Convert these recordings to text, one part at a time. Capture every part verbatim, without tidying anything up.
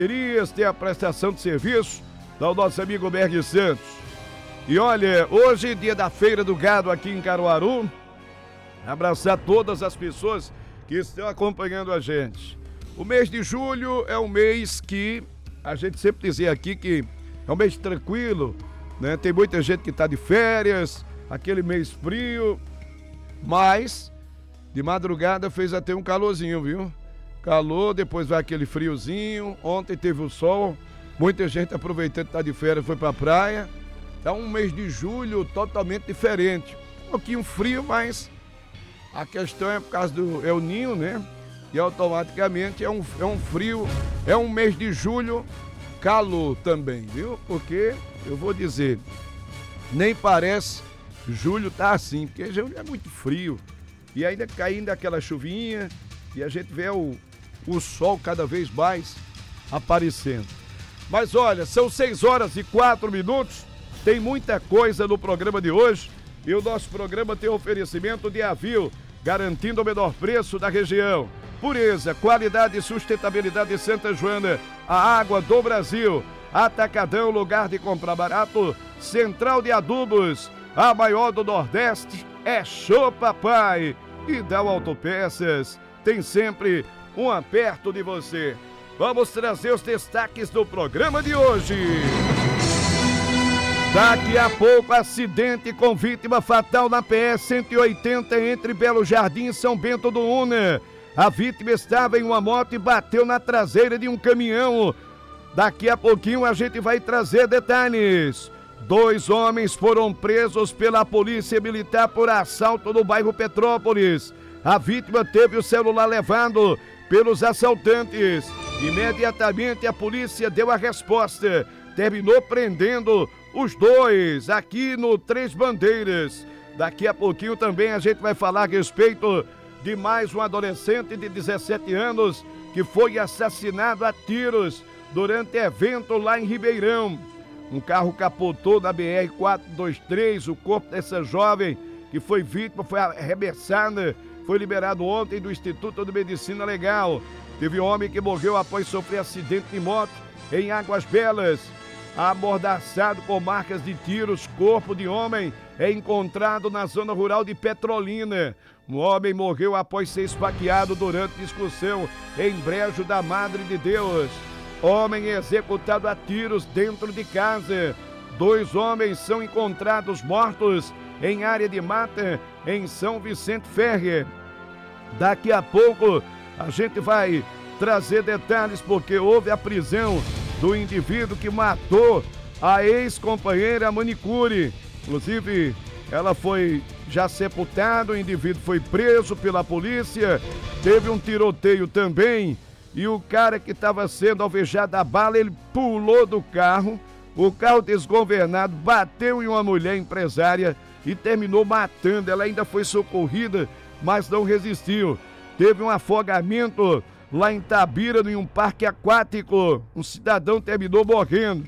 tem a prestação de serviço do nosso amigo Berg Santos. E olha, hoje, dia da Feira do Gado aqui em Caruaru, abraçar todas as pessoas que estão acompanhando a gente. O mês de julho é um mês que a gente sempre dizia aqui que é um mês tranquilo, né? Tem muita gente que está de férias, aquele mês frio, mas de madrugada fez até um calorzinho, viu? Calor, depois vai aquele friozinho. Ontem teve o sol, muita gente aproveitando que está de férias foi para a praia. Então um mês de julho totalmente diferente, um pouquinho frio, mas a questão é por causa do El Ninho, né? E automaticamente é um, é um frio, é um mês de julho, calor também, viu? Porque, eu vou dizer, nem parece julho tá assim, porque julho é muito frio. E ainda caindo aquela chuvinha, e a gente vê o, o sol cada vez mais aparecendo. Mas olha, são seis horas e quatro minutos, tem muita coisa no programa de hoje, e o nosso programa tem oferecimento de Avil, garantindo o menor preço da região. Pureza, qualidade e sustentabilidade de Santa Joana, a água do Brasil. Atacadão, lugar de comprar barato. Central de Adubos, a maior do Nordeste, é Show Papai. E Dal Autopeças, tem sempre um perto de você. Vamos trazer os destaques do programa de hoje. Daqui a pouco, acidente com vítima fatal na P S cento e oitenta entre Belo Jardim e São Bento do Una. A vítima estava em uma moto e bateu na traseira de um caminhão. Daqui a pouquinho a gente vai trazer detalhes. Dois homens foram presos pela Polícia Militar por assalto no bairro Petrópolis. A vítima teve o celular levado pelos assaltantes. Imediatamente a polícia deu a resposta. Terminou prendendo os dois aqui no Três Bandeiras. Daqui a pouquinho também a gente vai falar a respeito de mais um adolescente de dezessete anos que foi assassinado a tiros durante evento lá em Ribeirão. Um carro capotou na B R quatrocentos e vinte e três, o corpo dessa jovem que foi vítima foi arremessada, foi liberado ontem do Instituto de Medicina Legal. Teve um homem que morreu após sofrer acidente de moto em Águas Belas. Amordaçado com marcas de tiros, corpo de homem é encontrado na zona rural de Petrolina. Um homem morreu após ser esfaqueado durante discussão em Brejo da Madre de Deus. Homem executado a tiros dentro de casa. Dois homens são encontrados mortos em área de mata em São Vicente Ferre. Daqui a pouco a gente vai trazer detalhes porque houve a prisão do indivíduo que matou a ex-companheira manicure. Inclusive, ela foi já sepultada, o indivíduo foi preso pela polícia, teve um tiroteio também, e o cara que estava sendo alvejado a bala, ele pulou do carro, o carro desgovernado bateu em uma mulher empresária e terminou matando. Ela ainda foi socorrida, mas não resistiu. Teve um afogamento lá em Tabira, em um parque aquático. Um cidadão terminou morrendo.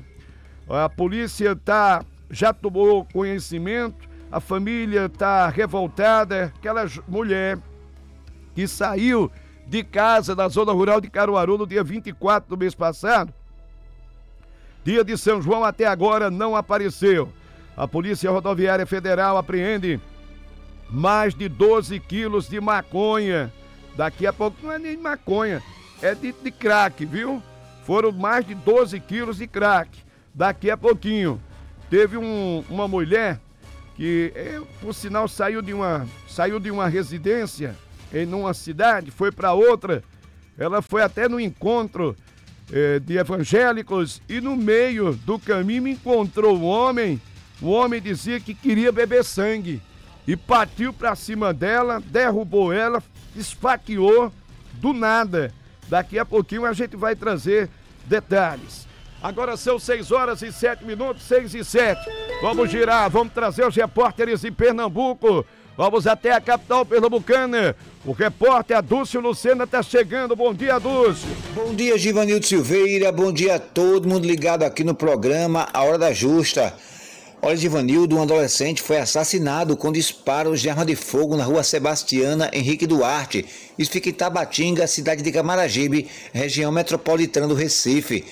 A polícia tá, já tomou conhecimento, a família está revoltada. Aquela mulher que saiu de casa da zona rural de Caruaru no dia vinte e quatro do mês passado, dia de São João, até agora não apareceu. A Polícia Rodoviária Federal apreende mais de doze quilos de maconha. Daqui a pouco não é nem maconha, é de, de crack, viu? Foram mais de doze quilos de crack. Daqui a pouquinho teve um, uma mulher que, é, por sinal, saiu de uma, saiu de uma residência em uma cidade, foi para outra. Ela foi até no encontro é, de evangélicos e no meio do caminho encontrou um homem. O homem dizia que queria beber sangue e partiu para cima dela, derrubou ela, esfaqueou do nada. Daqui a pouquinho a gente vai trazer detalhes. Agora são seis horas e sete minutos, seis e sete. Vamos girar, vamos trazer os repórteres em Pernambuco. Vamos até a capital pernambucana. O repórter Adúcio Lucena está chegando. Bom dia, Adúcio. Bom dia, Givanildo Silveira. Bom dia a todo mundo ligado aqui no programa A Hora da Justa. Olha, Givanildo, um adolescente foi assassinado com disparos de arma de fogo na rua Sebastiana Henrique Duarte. Isso fica em Tabatinga, cidade de Camaragibe, região metropolitana do Recife.